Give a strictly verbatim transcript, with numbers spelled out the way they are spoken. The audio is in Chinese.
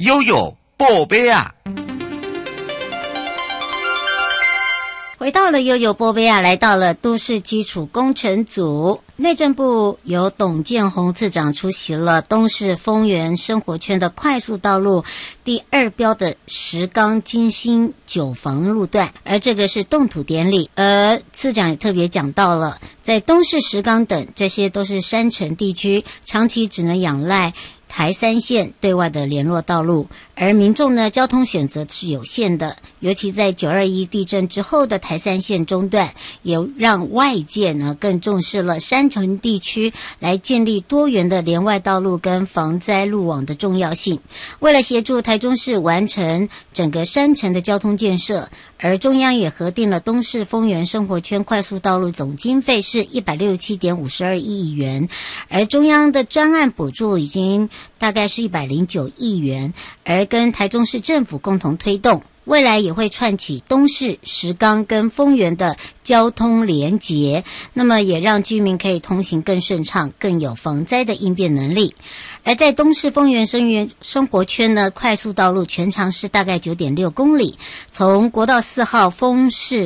悠悠宝贝啊！ 回到了悠悠波贝亚，来到了都市基础工程组。内政部由董建宏次长出席了东势丰原生活圈的快速道路第二标的石冈金星九房路段，而这个是动土典礼。而次长也特别讲到了，在东势、石冈等这些都是山城地区，长期只能仰赖台三线对外的联络道路，而民众呢交通选择是有限的，尤其在九二一地震之后的台三线中断，也让外界呢更重视了山城地区来建立多元的连外道路跟防灾路网的重要性。为了协助台中市完成整个山城的交通建设，而中央也核定了东势丰原生活圈快速道路总经费是 一百六十七点五二亿元，而中央的专案补助已经大概是一百零九亿元，而跟台中市政府共同推动，未来也会串起东势、石冈跟丰原的交通连结，那么也让居民可以通行更顺畅，更有防灾的应变能力。而在东势丰原生源生活圈呢，快速道路全长是大概 九点六公里，从国道四号丰势